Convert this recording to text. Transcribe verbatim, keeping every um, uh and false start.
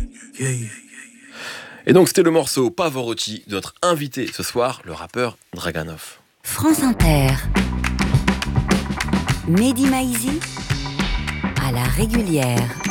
Yeah, yeah. Et donc c'était le morceau Pavarotti de notre invité ce soir, le rappeur Draganov. France Inter. Mehdi Maizi à la régulière.